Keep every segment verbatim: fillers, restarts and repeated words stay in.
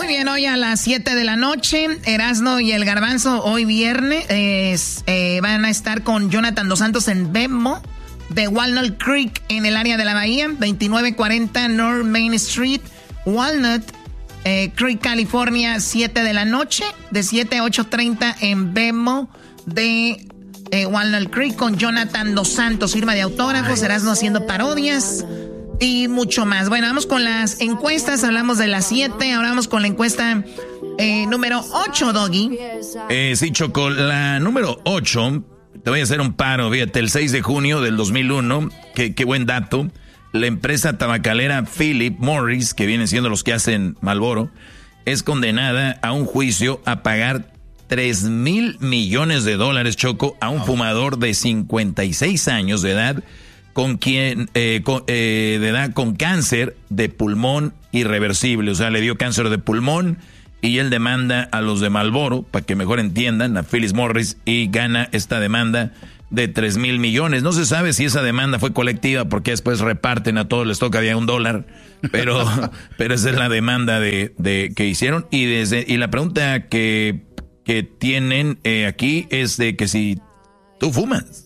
Muy bien, hoy a las siete de la noche, Erasmo y el Garbanzo, hoy viernes, eh, eh, van a estar con Jonathan Dos Santos en Venmo, de Walnut Creek, en el área de la Bahía, veintinueve cuarenta North Main Street, Walnut eh, Creek, California, siete de la noche, de siete a ocho treinta en Venmo, de eh, Walnut Creek, con Jonathan Dos Santos, firma de autógrafos, Erasmo haciendo parodias y mucho más. Bueno, vamos con las encuestas. Hablamos de las siete, ahora vamos con la encuesta eh, número ocho, Doggy. Eh, sí, Choco, la número ocho, te voy a hacer un paro, fíjate, el seis de junio del dos mil uno, qué, qué buen dato, la empresa tabacalera Philip Morris, que vienen siendo los que hacen Marlboro, es condenada a un juicio a pagar tres mil millones de dólares, Choco, a un fumador de cincuenta y seis años de edad, con quien eh, con, eh, de edad con cáncer de pulmón irreversible, o sea, le dio cáncer de pulmón y él demanda a los de Marlboro, para que mejor entiendan, a Philip Morris, y gana esta demanda de tres mil millones. No se sabe si esa demanda fue colectiva, porque después reparten a todos, les toca de un dólar, pero, pero esa es la demanda de, de que hicieron. Y desde y la pregunta que, que tienen eh, aquí es de que si tú fumas.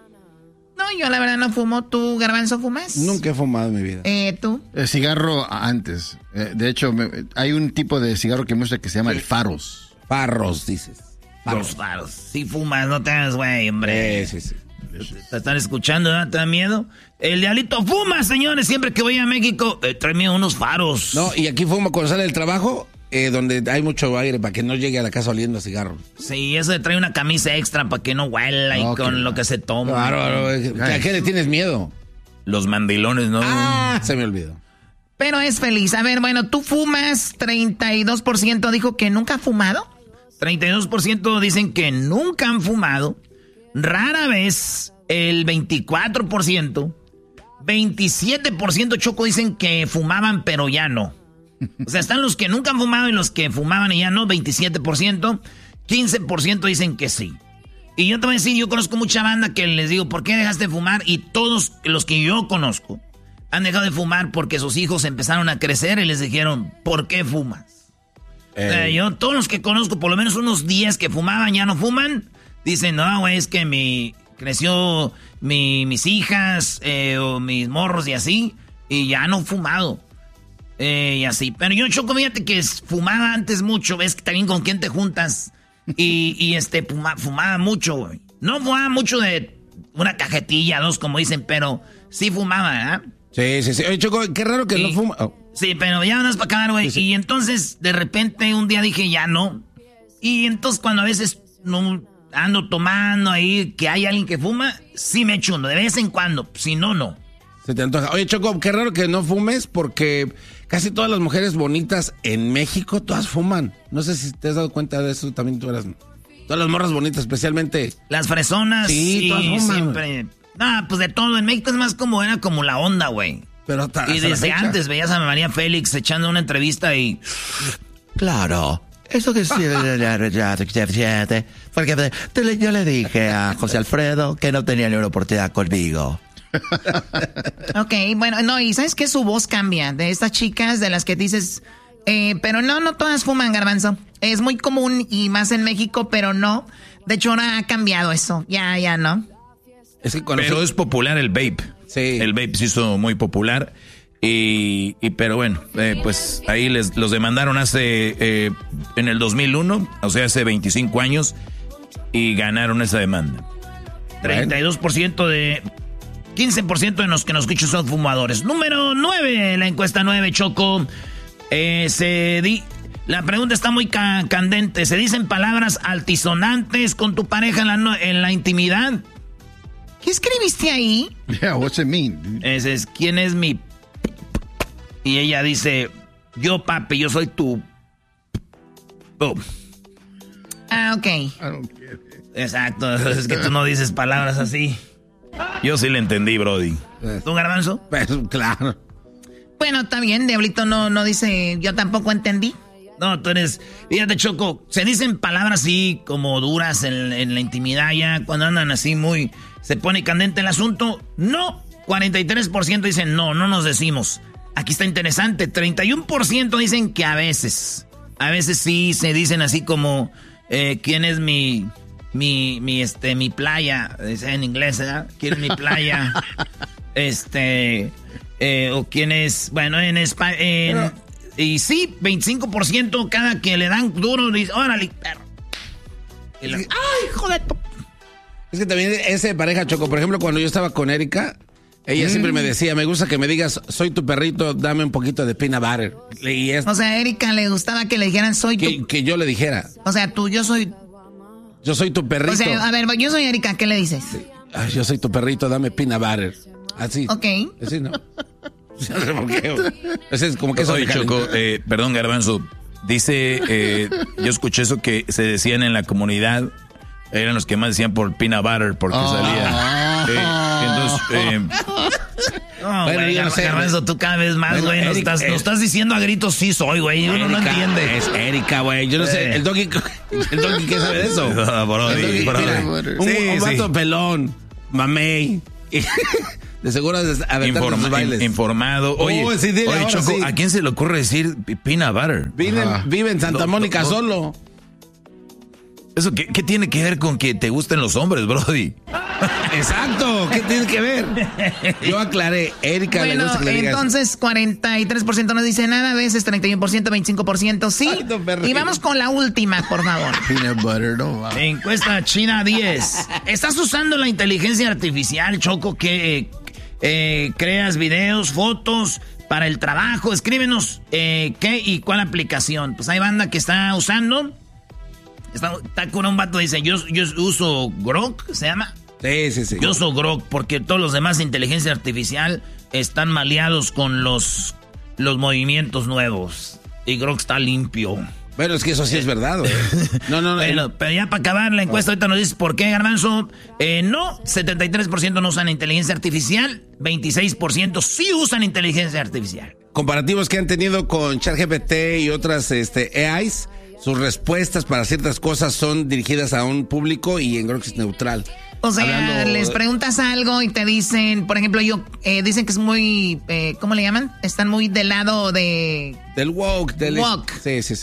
No, yo la verdad no fumo. ¿Tú, Garbanzo, fumas? Nunca he fumado en mi vida. Eh, ¿tú? El cigarro antes. Eh, de hecho, me, hay un tipo de cigarro que me gusta que se llama el Faros. Farros, dices. Faros. Los faros. Si fumas, no te hagas güey, hombre. Sí, sí, sí. Te están escuchando, ¿no? ¿Te da miedo? El diablito fuma, señores. Siempre que voy a México, eh, tráeme unos faros. No, y aquí fumo cuando sale del trabajo, eh, donde hay mucho aire, para que no llegue a la casa oliendo a cigarro. Sí, eso de trae una camisa extra para que no huela y okay. Con lo que se toma. Claro, ¿a qué le tienes miedo? Los mandilones, ¿no? Ah, se me olvidó. Pero es feliz. A ver, bueno, tú fumas, treinta y dos por ciento dijo que nunca ha fumado. treinta y dos por ciento dicen que nunca han fumado. Rara vez, el veinticuatro por ciento. veintisiete por ciento, Choco, dicen que fumaban, pero ya no. O sea, están los que nunca han fumado y los que fumaban y ya no, veintisiete por ciento. quince por ciento dicen que sí. Y yo te voy a decir, yo conozco mucha banda que les digo, ¿por qué dejaste de fumar? Y todos los que yo conozco han dejado de fumar porque sus hijos empezaron a crecer y les dijeron, ¿por qué fumas? Eh. O sea, yo, todos los que conozco, por lo menos unos diez que fumaban, ya no fuman. Dicen, no, güey, es que mi creció mi, mis hijas eh, o mis morros y así, y ya no he fumado. Eh, y así. Pero yo, Choco, fíjate que fumaba antes mucho. Ves que también con quién te juntas. Y, y este, fuma, fumaba mucho, güey. No fumaba mucho de una cajetilla, dos, como dicen, pero sí fumaba, ¿eh? Sí, sí, sí. Oye, Choco, qué raro que sí. no fuma. Oh. Sí, pero ya no es para acabar, güey. Sí, sí. Y entonces, de repente, un día dije, ya no. Y entonces, cuando a veces no ando tomando ahí, que hay alguien que fuma, sí me echo uno, de vez en cuando. Si no, no. Se te antoja. Oye, Choco, qué raro que no fumes, porque casi todas las mujeres bonitas en México, todas fuman. No sé si te has dado cuenta de eso, también tú eras... Todas las morras bonitas, especialmente... Las fresonas, sí, sí todas fuman. Siempre... Ah, pues de todo. En México es más como, era como la onda, güey. Pero hasta, y hasta desde antes veías a María Félix echando una entrevista y... Claro... Eso que sí, porque yo le dije a José Alfredo que no tenía ni una oportunidad conmigo. Ok, bueno, no, y ¿sabes qué? Su voz cambia de estas chicas de las que dices, eh, pero no, no todas fuman, Garbanzo. Es muy común y más en México, pero no. De hecho, ahora ha cambiado eso. Ya, ya, ¿no? Es que pero se... es popular el vape. Sí. El vape se hizo muy popular. Y, y pero bueno, eh, pues ahí les los demandaron hace eh, en el dos mil uno, o sea, hace veinticinco años, y ganaron esa demanda. treinta y dos por ciento de... quince por ciento de los que nos escuchan son fumadores. Número nueve, la encuesta nueve, Choco. Eh, se di, la pregunta está muy ca- candente. ¿Se dicen palabras altisonantes con tu pareja en la, no, en la intimidad? ¿Qué escribiste ahí? Yeah, what's it mean? Ese es, ¿quién es mi...? Y ella dice, yo, papi, yo soy tu... Oh. Ah, ok. I don't get it. Exacto, es que tú no dices palabras así. Yo sí le entendí, Brody. ¿Tú, Garbanzo? Pues, claro. Bueno, está bien, Diablito no, no dice, yo tampoco entendí. No, tú eres... Fíjate, Choco, se dicen palabras así como duras en, en la intimidad ya, cuando andan así muy... Se pone candente el asunto. No, cuarenta y tres por ciento dicen no, no nos decimos. Aquí está interesante, treinta y uno por ciento dicen que a veces. a veces sí se dicen así como, eh, ¿quién es mi, mi, mi, este, mi playa? Es en inglés, ¿verdad? ¿Quién es mi playa? este, eh, o quién es, bueno, en español, y sí, veinticinco por ciento cada que le dan duro, dice, órale, perro. Y la, ay, joder. Es que también ese pareja, Choco, por ejemplo, cuando yo estaba con Erika, ella mm. siempre me decía, me gusta que me digas, soy tu perrito, dame un poquito de peanut butter. Y es, o sea, a Erika le gustaba que le dijeran, soy que, tu... Que yo le dijera. O sea, tú, yo soy... Yo soy tu perrito. O sea, a ver, yo soy Erika, ¿qué le dices? Sí. Ay, yo soy tu perrito, dame peanut butter. Así. Ok. Así, ¿no? No sé por qué. Ese es como que eso. Oye, Choco, eh, perdón, Garbanzo. Dice, eh, yo escuché eso que se decían en la comunidad. Eran los que más decían por peanut butter, porque oh. salía. Eh, entonces, eh, no, bueno, güey, no sé, Garbanzo, tú cada vez más, güey, bueno, nos, estás, nos estás diciendo a gritos, sí soy, güey, uno no entiende. Es Erika, güey, yo no eh. sé, el Doggy, el Doggy, ¿qué sabe de eso? No, brody, el doggy, mira, un, sí, un vato sí. pelón, mamey, de seguro a Informa, bailes. Informado. Oye, oh, sí, dile, oye Choco, sí. ¿a quién se le ocurre decir peanut butter? Vive, vive en Santa no, Mónica no, solo. ¿Eso qué, qué tiene que ver con que te gusten los hombres, brody? Exacto, ¿qué tiene que ver? Yo aclaré, Erika bueno, le gusta que le digas. Entonces cuarenta y tres por ciento no dice nada, a veces treinta y uno por ciento, veinticinco por ciento sí. Alto, y vamos con la última, por favor. Peanut butter, no, wow. Encuesta China diez. ¿Estás usando la inteligencia artificial, Choco, que eh, creas videos, fotos para el trabajo? Escríbenos eh, qué y cuál aplicación. Pues hay banda que está usando. Está, está con un vato, dice, yo, yo uso Grok, ¿se llama? Sí, sí, sí. Yo uso Grok porque todos los demás de inteligencia artificial están maleados con los, los movimientos nuevos. Y Grok está limpio. Bueno, es que eso sí es verdad, güey. No, no, no. Bueno, eh, pero ya para acabar la encuesta, ahorita nos dices por qué, Garbanzo. Eh, no, setenta y tres por ciento no usan inteligencia artificial, veintiséis por ciento sí usan inteligencia artificial. Comparativos que han tenido con ChatGPT y otras este, A Is, sus respuestas para ciertas cosas son dirigidas a un público y en Grok es neutral. O sea, Hablando... les preguntas algo y te dicen, por ejemplo, yo eh, dicen que es muy, eh, ¿cómo le llaman? Están muy del lado de... Del woke. Del woke. Sí, sí, sí.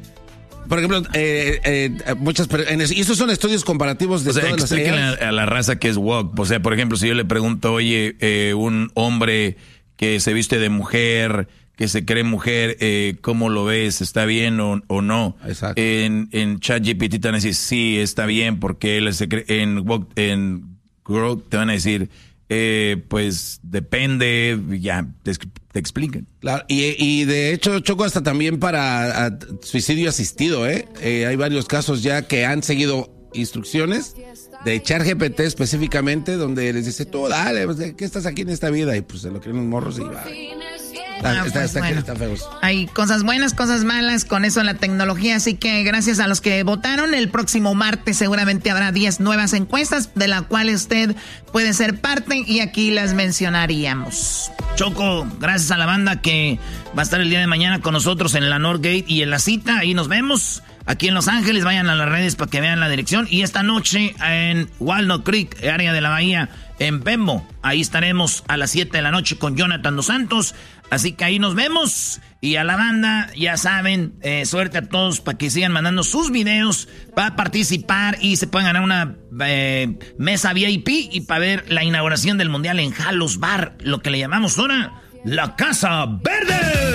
Por ejemplo, eh, eh, muchas... Y estos son estudios comparativos de o sea, todas las... Explíquenle a, a la raza que es woke. O sea, por ejemplo, si yo le pregunto, oye, eh, un hombre que se viste de mujer... que se cree mujer, eh, ¿cómo lo ves? ¿Está bien o, o no? Exacto. En, en ChatGPT te van a decir, sí, está bien, porque él se cree, en, en Grok te van a decir, eh, pues depende, ya te, te explican. Claro, y, y de hecho, Choco, hasta también para a, suicidio asistido, ¿eh? ¿eh? Hay varios casos ya que han seguido instrucciones de ChatGPT específicamente, donde les dice, tú dale, pues, ¿qué estás aquí en esta vida? Y pues se lo creen los morros y va. Ah, está, pues, está, bueno. está feos. Hay cosas buenas, cosas malas con eso en la tecnología, así que gracias a los que votaron. El próximo martes seguramente habrá diez nuevas encuestas de las cuales usted puede ser parte y aquí las mencionaríamos. Choco, gracias a la banda que va a estar el día de mañana con nosotros en la Northgate y en la cita, ahí nos vemos. Aquí en Los Ángeles, vayan a las redes para que vean la dirección. Y esta noche en Walnut Creek, área de la Bahía, en Bembo. Ahí estaremos a las siete de la noche con Jonathan Dos Santos. Así que ahí nos vemos. Y a la banda, ya saben, eh, suerte a todos para que sigan mandando sus videos para participar y se puedan ganar una eh, mesa V I P y para ver la inauguración del Mundial en Halos Bar, lo que le llamamos ahora la Casa Verde.